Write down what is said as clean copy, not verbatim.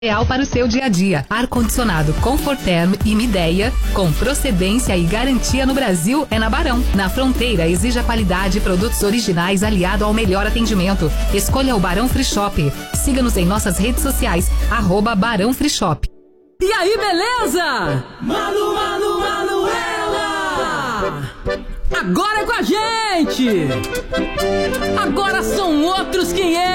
Ideal para o seu dia a dia. Ar-condicionado Comforterm e Mideia, com procedência e garantia no Brasil, é na Barão. Na Fronteira, exija qualidade e produtos originais aliado ao melhor atendimento. Escolha o Barão Free Shop. Siga-nos em nossas redes sociais, @Barão Free Shop. E aí, beleza? Manuela! Agora é com a gente! Agora são outros 500!